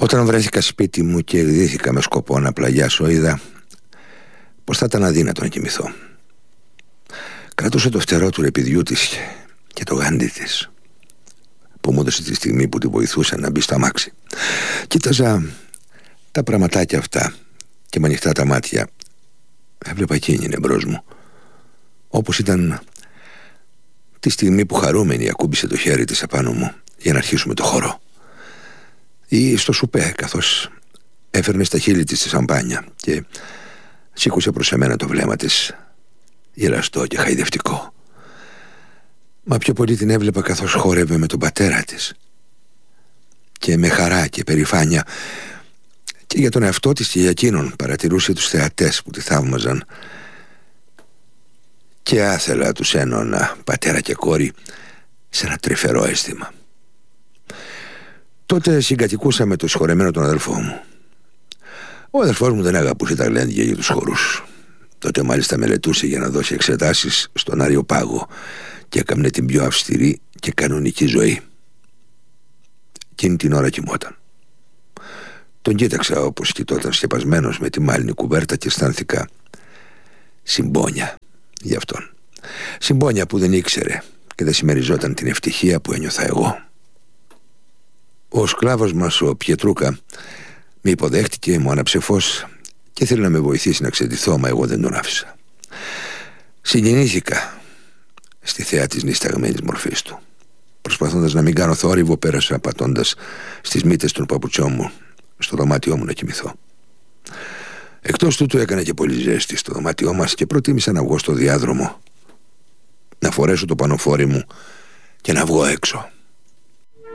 Όταν βρέθηκα σπίτι μου και ειδήθηκα με σκοπό να πλαγιάσω, είδα πως θα ήταν αδύνατο να κοιμηθώ. Κρατούσε το φτερό του ρεπιδιού της και το γάντι της, που μου έδωσε τη στιγμή που τη βοηθούσε να μπει στο αμάξι. Κοίταζα τα πραγματάκια αυτά και με ανοιχτά τα μάτια έβλεπα εκείνη εμπρός μου, όπως ήταν τη στιγμή που χαρούμενη ακούμπησε το χέρι της επάνω μου για να αρχίσουμε το χορό, ή στο σουπέ καθώς έφερνε στα χείλη της τη σαμπάνια και σήκωσε προς εμένα το βλέμμα της, γελαστό και χαϊδευτικό. Μα πιο πολύ την έβλεπα καθώς χόρευε με τον πατέρα της, και με χαρά και περηφάνεια και για τον εαυτό της και για εκείνον παρατηρούσε τους θεατές που τη θαύμαζαν και άθελα τους ένωνα πατέρα και κόρη σε ένα τρυφερό αίσθημα. Τότε συγκατοικούσα με το συγχωρεμένο τον αδελφό μου. Ο αδελφός μου δεν αγαπούσε τα γλέντια για τους χορούς. Τότε μάλιστα μελετούσε για να δώσει εξετάσεις στον Άριο Πάγο και έκαμνε την πιο αυστηρή και κανονική ζωή. Εκείνη την ώρα κοιμόταν. Τον κοίταξα όπως κοιτόταν σκεπασμένος με τη μάλινη κουβέρτα και αισθάνθηκα συμπόνια γι' αυτόν. Συμπόνια που δεν ήξερε και δεν συμμεριζόταν την ευτυχία που ένιωθα εγώ. Ο σκλάβος μας, ο Πιετρούκα, με υποδέχτηκε, μου άναψε φως και θέλει να με βοηθήσει να ξεντηθώ, μα εγώ δεν τον άφησα. Συγκινήθηκα στη θέα της νησταγμένης μορφής του. Προσπαθώντας να μην κάνω θόρυβο, πέρασα πατώντας στις μύτες των παπουτσιών μου στο δωμάτιό μου να κοιμηθώ. Εκτός τούτου έκανε και πολύ ζέστη στο δωμάτιό μας και προτίμησα να βγω στο διάδρομο, να φορέσω το πανοφόρι μου και να βγω έξω.